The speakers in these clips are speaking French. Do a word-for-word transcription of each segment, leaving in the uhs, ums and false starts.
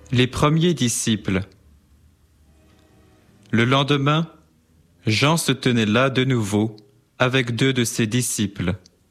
Les premiers disciples. Le lendemain, Jean se tenait là de nouveau avec deux de ses disciples.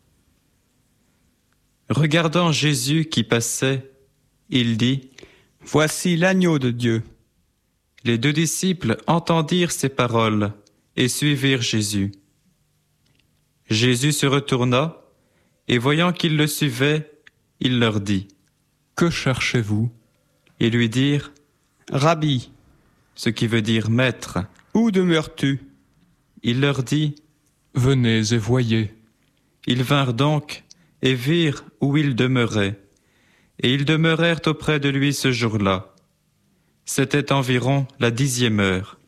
Regardant Jésus qui passait, il dit : « Voici l'agneau de Dieu. » Les deux disciples entendirent ces paroles et suivirent Jésus. Jésus se retourna et voyant qu'ils le suivaient, il leur dit : « Que cherchez-vous » Ils lui dirent : « Rabbi, ce qui veut dire maître. » Où demeures-tu ? Il leur dit : « Venez et voyez. » Ils vinrent donc et virent où il demeurait, et ils demeurèrent auprès de lui ce jour-là. C'était environ la dixième heure.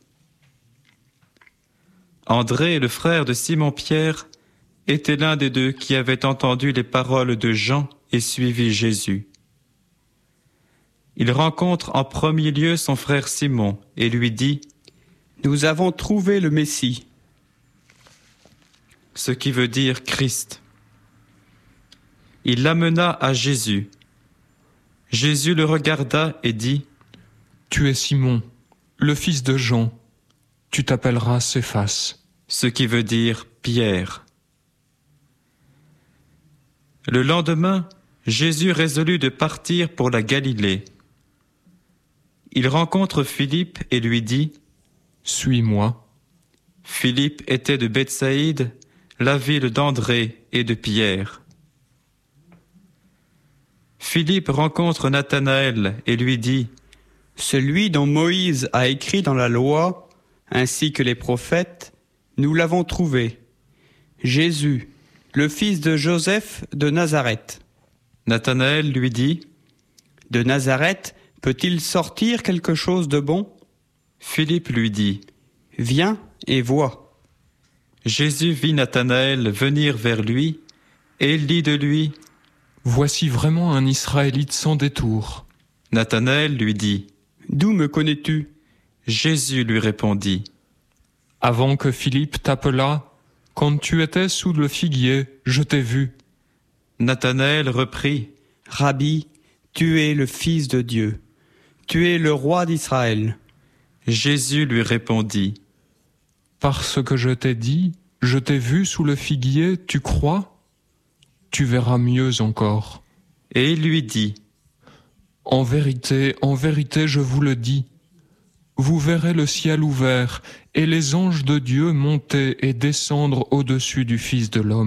André, le frère de Simon-Pierre, était l'un des deux qui avaient entendu les paroles de Jean et suivi Jésus. Il rencontre en premier lieu son frère Simon et lui dit : « Nous avons trouvé le Messie. » Ce qui veut dire Christ. Il l'amena à Jésus. Jésus le regarda et dit : « Tu es Simon, le fils de Jean. Tu t'appelleras Céphas. » Ce qui veut dire Pierre. Le lendemain, Jésus résolut de partir pour la Galilée. Il rencontre Philippe et lui dit : « Suis-moi. » Philippe était de Bethsaïde, la ville d'André et de Pierre. Philippe rencontre Nathanaël et lui dit : « Celui dont Moïse a écrit dans la loi, ainsi que les prophètes, nous l'avons trouvé, Jésus, le fils de Joseph de Nazareth. » Nathanaël lui dit : « De Nazareth peut-il sortir quelque chose de bon ? » Philippe lui dit : « Viens et vois. » Jésus vit Nathanaël venir vers lui, et il dit de lui : « Voici vraiment un Israélite sans détour. » Nathanaël lui dit : « D'où me connais-tu ? » Jésus lui répondit : « Avant que Philippe t'appelât, quand tu étais sous le figuier, je t'ai vu. » Nathanaël reprit : « Rabbi, tu es le Fils de Dieu. Tu es le roi d'Israël. » Jésus lui répondit : « Parce que je t'ai dit, je t'ai vu sous le figuier, tu crois ? Tu verras mieux encore. » Et il lui dit : « En vérité, en vérité, je vous le dis, vous verrez le ciel ouvert et les anges de Dieu monter et descendre au-dessus du Fils de l'homme. »